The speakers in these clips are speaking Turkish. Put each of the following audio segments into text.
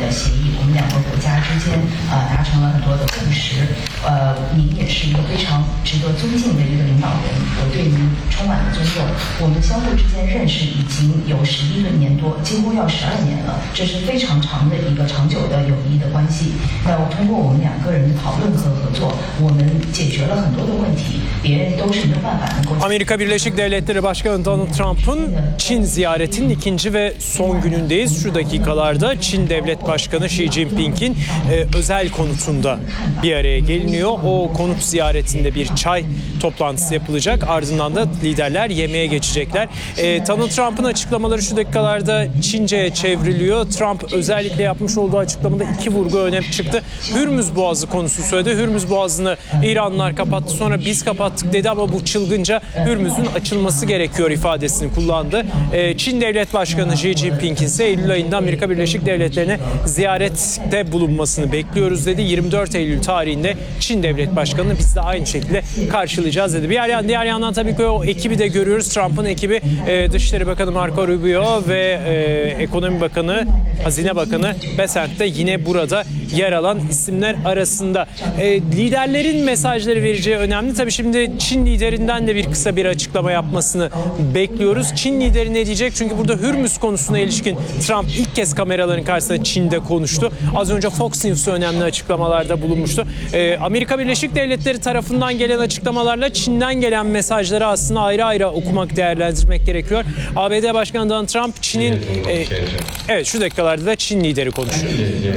协议，我们两个国家之间达成了很多的共识。您也是一个非常值得尊敬的一个领导人，我对您充满了尊重。我们相互之间认识已经有11个年多，几乎要12年了，这是非常长的一个长久的友谊的关系。那我通过我们两个人的讨论和合作，我们解决了很多的问题，别人都是没有办法能够。 Amerika Birleşik Devletleri Başkanı Donald Trump'ın Çin ziyaretinin ikinci ve son günündeyiz. Şu dakikalarda Çin Devlet Başkanı Xi Jinping'in özel konutunda bir araya geliniyor. O konut ziyaretinde bir çay toplantısı yapılacak. Ardından da liderler yemeğe geçecekler. Donald Trump'ın açıklamaları şu dakikalarda Çince'ye çevriliyor. Trump özellikle yapmış olduğu açıklamada iki vurgu öne çıktı. Hürmüz Boğazı konusu söyledi. Hürmüz Boğazı'nı İranlılar kapattı, sonra biz kapattık dedi ama bu çılgınca Hürmüz'ün açılması gerekiyor ifadesini kullandı. Çin Devlet Başkanı Xi Jinping ise Eylül ayında Amerika Birleşik Devletleri'ne ziyarette bulunmasını bekliyoruz dedi. 24 Eylül tarihinde Çin Devlet Başkanı'nı biz de aynı şekilde karşılayacağız dedi. Diğer yandan tabii ki o ekibi de görüyoruz. Trump'ın ekibi Dışişleri Bakanı Marco Rubio ve Ekonomi Bakanı, Hazine Bakanı Bessent de yine burada yer alan isimler arasında. Liderlerin mesajları vereceği önemli. Tabii şimdi Çin liderinden de kısa bir açıklama yapmasını bekliyoruz. Çin lideri ne diyecek? Çünkü burada Hürmüz konusuna ilişkin Trump ilk kez kameraların karşısında Çin'de konuştu. Az önce Fox News'a önemli açıklamalarda bulunmuştu. Amerika Birleşik Devletleri tarafından gelen açıklamalarla Çin'den gelen mesajları aslında ayrı ayrı okumak, değerlendirmek gerekiyor. ABD Başkanı Donald Trump, Çin'in evet şu dakikalarda da Çin lideri konuşuyor.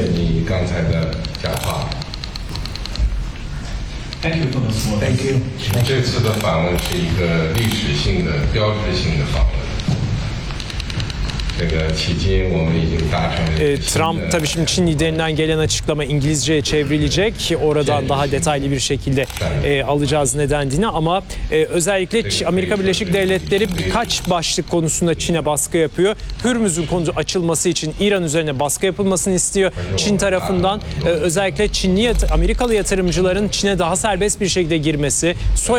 Thank you for the support. Thank you. 这次的访问是一个历史性的、标志性的访问。这个期间我们已经达成了。 Trump tabii şimdi Çin liderinden gelen açıklama İngilizceye çevrilecek. Oradan daha detaylı bir şekilde alacağız ne dendiğini ama özellikle Amerika Birleşik Devletleri birkaç başlık konusunda Çin'e baskı yapıyor. Hürmüz'ün konu açılması için İran üzerine baskı yapılmasını istiyor. Çin tarafından özellikle Amerikalı yatırımcıların Çin'e daha serbest bir şekilde girmesi,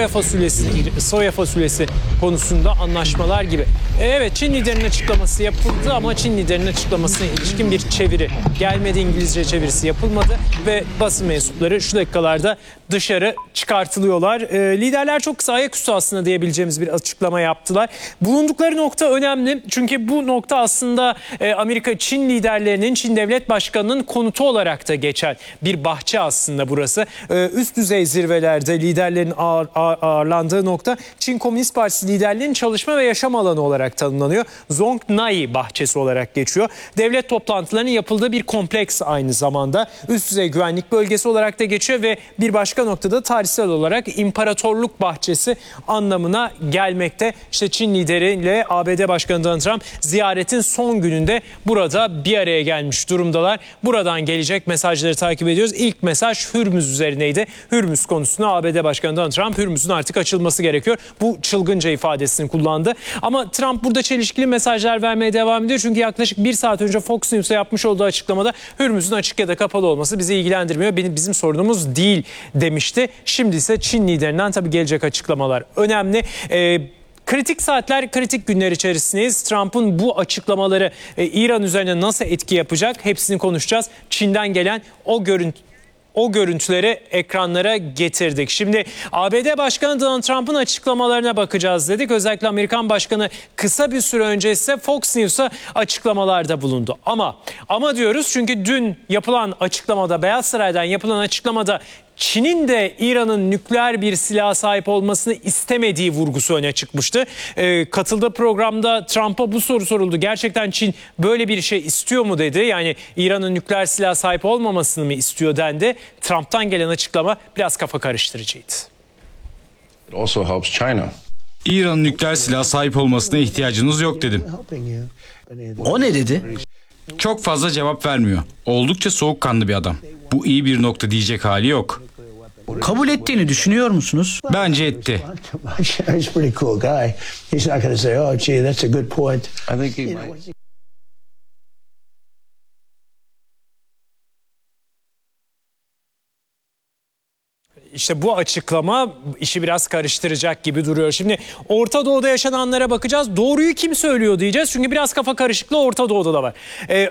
soya fasulyesi konusunda anlaşmalar gibi. Evet, Çin liderinin açıklaması yapıldı ama Çin liderinin açıklamasına ilişkin bir çeviri gelmedi. İngilizce çevirisi yapılmadı ve basın mensupları şu dakikalarda dışarı çıkartılıyorlar. Liderler çok kısa ayaküstü aslında diyebileceğimiz bir açıklama yaptılar. Bulundukları nokta önemli çünkü bu nokta aslında Amerika-Çin liderlerinin, Çin Devlet Başkanı'nın konutu olarak da geçen bir bahçe aslında burası. Üst düzey zirvelerde liderlerin ağırlandığı nokta Çin Komünist Partisi liderlerinin çalışma ve yaşam alanı olarak tanımlanıyor. Zongnai bahçesi olarak geçiyor. Devlet toplantılarının yapıldığı bir kompleks aynı zamanda. Üst düzey güvenlik bölgesi olarak da geçiyor ve bir başka noktada tarihsel olarak imparatorluk bahçesi anlamına gelmekte. İşte Çin lideriyle ABD Başkanı Donald Trump ziyaretin son gününde burada bir araya gelmiş durumdalar. Buradan gelecek mesajları takip ediyoruz. İlk mesaj Hürmüz üzerineydi. Hürmüz konusuna ABD Başkanı Donald Trump Hürmüz'ün artık açılması gerekiyor. Bu çılgınca ifadesini kullandı. Ama Trump burada çelişkili mesajlar vermeye devam ediyor. Çünkü yaklaşık bir saat önce Fox News'a yapmış olduğu açıklamada Hürmüz'ün açık ya da kapalı olması bizi ilgilendirmiyor. Bizim sorunumuz değil demişti. Şimdi ise Çin liderinden tabii gelecek açıklamalar önemli. Kritik saatler, kritik günler içerisindeyiz. Trump'ın bu açıklamaları İran üzerine nasıl etki yapacak? Hepsini konuşacağız. Çin'den gelen o görüntüleri ekranlara getirdik. Şimdi ABD Başkanı Donald Trump'ın açıklamalarına bakacağız dedik. Özellikle Amerikan Başkanı kısa bir süre önce ise Fox News'a açıklamalarda bulundu. Ama diyoruz çünkü dün yapılan açıklamada, Beyaz Saray'dan yapılan açıklamada Çin'in de İran'ın nükleer bir silaha sahip olmasını istemediği vurgusu öne çıkmıştı. Katıldığı programda Trump'a bu soru soruldu. Gerçekten Çin böyle bir şey istiyor mu dedi. Yani İran'ın nükleer silaha sahip olmamasını mı istiyor dendi. Trump'tan gelen açıklama biraz kafa karıştırıcıydı. It also helps China. İran'ın nükleer silaha sahip olmasına ihtiyacınız yok dedim. O ne dedi? Çok fazla cevap vermiyor. Oldukça soğukkanlı bir adam. Bu iyi bir nokta diyecek hali yok. Kabul ettiğini düşünüyor musunuz? Bence etti. I think he might. İşte bu açıklama işi biraz karıştıracak gibi duruyor. Şimdi Orta Doğu'da yaşananlara bakacağız. Doğruyu kim söylüyor diyeceğiz. Çünkü biraz kafa karışıklığı Orta Doğu'da da var.